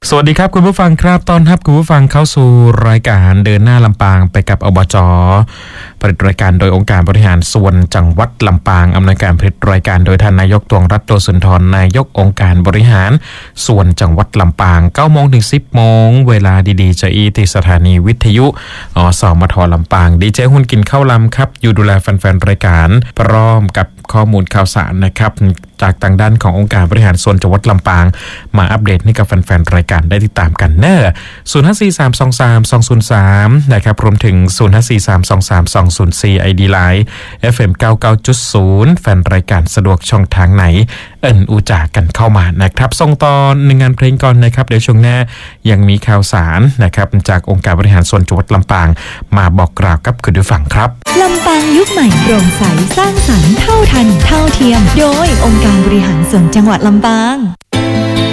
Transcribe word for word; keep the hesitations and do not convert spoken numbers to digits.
สวัสดีครับคุณผู้ฟังครับต้อนรับคุณผู้ฟังเข้าสู่รายการเดินหน้าลำปางไปกับอบจ.ผลิตรายการโดยองค์การบริหารส่วนจังหวัดลำปางอำนวยการผลิตรายการโดยท่านนายกตวงรัตน์ โตสุนทรนายกองค์การบริหารส่วนจังหวัดลำปางเก้าโมงถึงสิบโมงเวลาดีๆจะอีที่สถานีวิทยุอสมทลำปางดีเจหุ้นกินข้าวลำครับอยู่ดูแลแฟนๆรายการพร้อมกับข้อมูลข่าวสารนะครับจากทางด้านขององค์การบริหารส่วนจังหวัดลำปางมาอัปเดตให้กับแฟนๆรายการได้ติดตามกันเนอะศูนย์ ห้า สี่ สาม สอง สาม สอง ศูนย์ สามนะครับรวมถึงศูนย์ ห้า สี่ สาม สอง สาม สอง ศูนย์ สี่ ไอ ดี ไลน์ เอฟ เอ็ม เก้าสิบเก้าจุดศูนย์ แฟนรายการสะดวกช่องทางไหนเอิ้นอูจากันเข้ามานะครับส่งตอนหนึ่งงานเพลงก่อนนะครับเดี๋ยวช่วงหน้ายังมีข่าวสารนะครับจากองค์การบริหารส่วนจังหวัดลำปางมาบอกกล่าวกับคุณผู้ฟังครับลำปางยุคใหม่โปร่งใสสร้างสรรค์เท่าทันเท่าเทียมโดยองค์การบริหารส่วนจังหวัดลำปาง